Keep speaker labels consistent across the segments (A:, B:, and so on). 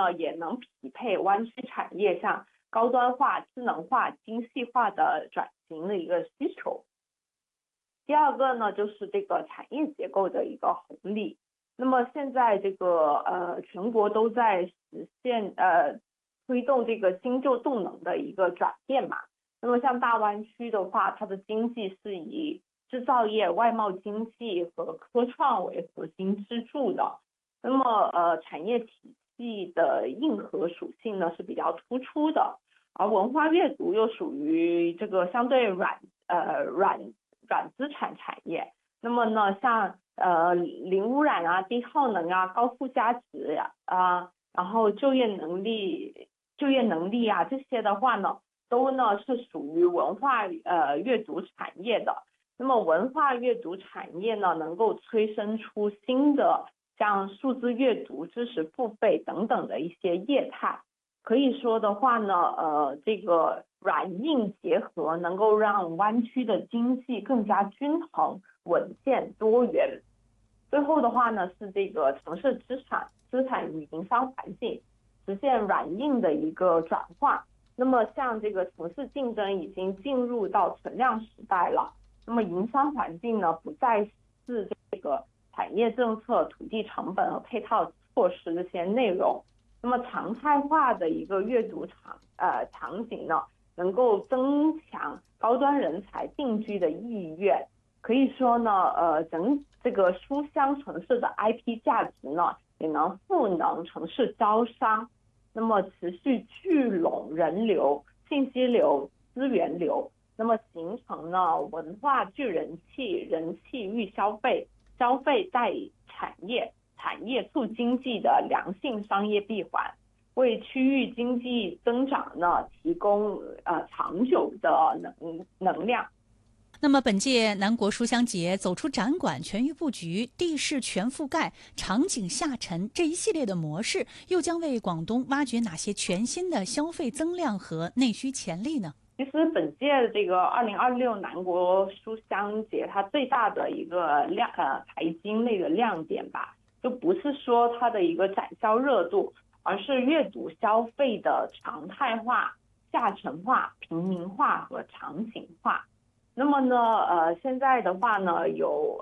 A: 呢也能匹配湾区产业向高端化、智能化、精细化的转型的一个需求。第二个呢就是这个产业结构的一个红利。那么现在这个全国都在实现推动这个新旧动能的一个转变嘛。那么像大湾区的话，它的经济是以制造业、外贸经济和科创为核心支柱的。那么产业体系的硬核属性呢是比较突出的，而文化阅读又属于这个相对软资产产业。那么呢，像零污染啊、低耗能啊、高附加值呀然后就业能力啊这些的话呢，都呢是属于文化阅读产业的。那么文化阅读产业呢，能够催生出新的像数字阅读、知识付费等等的一些业态。可以说的话呢，这个软硬结合，能够让湾区的经济更加均衡、稳健、多元。最后的话呢，是这个城市资产与营商环境实现软硬的一个转化。那么像这个城市竞争已经进入到存量时代了，那么营商环境呢，不再是这个产业政策、土地成本和配套措施这些内容。那么常态化的一个阅读场景呢，能够增强高端人才定居的意愿。可以说呢，这个书香城市的 IP 价值呢，也能赋能城市招商。那么持续聚拢人流、信息流、资源流，那么形成呢文化聚人气，人气遇消费，消费带产业，产业促经济的良性商业闭环，为区域经济增长呢提供长久的能量。
B: 那么本届南国书香节走出展馆、全域布局、地势全覆盖、场景下沉这一系列的模式，又将为广东挖掘哪些全新的消费增量和内需潜力呢？
A: 其实本届的这个2026南国书香节，它最大的一个财经类的亮点吧，就不是说它的一个展销热度，而是阅读消费的常态化、下沉化、平民化和场景化。那么呢，现在的话呢，有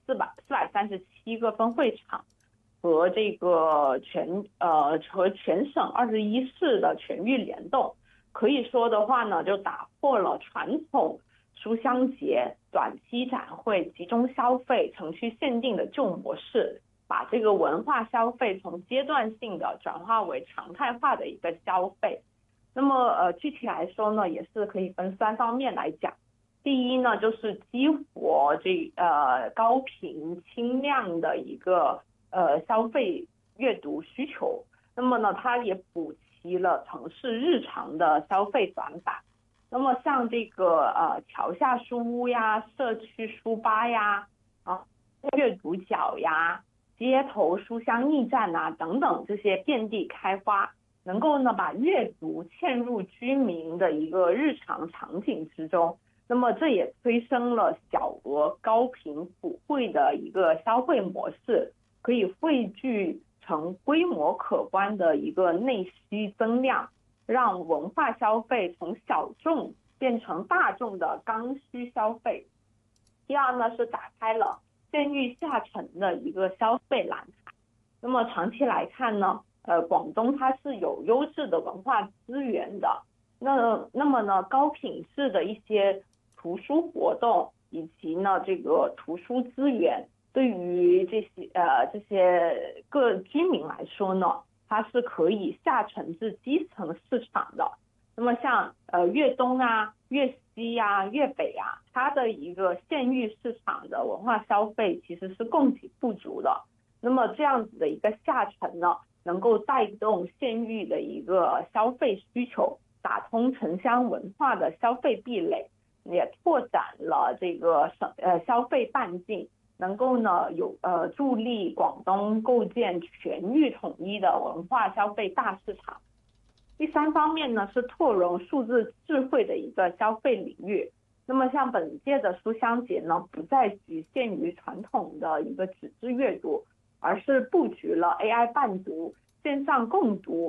A: 437个分会场和这个全省21市的全域联动。可以说的话呢，就打破了传统书香节短期展会集中消费、城区限定的旧模式，把这个文化消费从阶段性的转化为常态化的一个消费。那么具体来说呢，也是可以分3方面来讲。第一呢，就是激活高频轻量的一个消费阅读需求。那么呢，它也补齐了城市日常的消费短板。那么像这个桥下书屋呀、社区书吧呀、阅读角呀、街头书香驿站啊等等这些遍地开花，能够呢把阅读嵌入居民的一个日常场景之中。那么这也催生了小额高频普惠的一个消费模式，可以汇聚成规模可观的一个内需增量，让文化消费从小众变成大众的刚需消费。第二呢，是打开了县域下沉的一个消费蓝海。那么长期来看呢，广东它是有优质的文化资源的。那么呢，高品质的一些图书活动以及呢这个图书资源，对于这些各居民来说呢，它是可以下沉至基层市场的。那么像粤东啊、粤西啊、粤北啊，它的一个县域市场的文化消费其实是供给不足的。那么这样子的一个下沉呢，能够带动县域的一个消费需求，打通城乡文化的消费壁垒，也拓展了这个消费半径，能够呢助力广东构建全域统一的文化消费大市场。第3方面呢，是拓容数字智慧的一个消费领域。那么像本届的书香节呢，不再局限于传统的一个纸质阅读，而是布局了 AI 伴读、线上共读、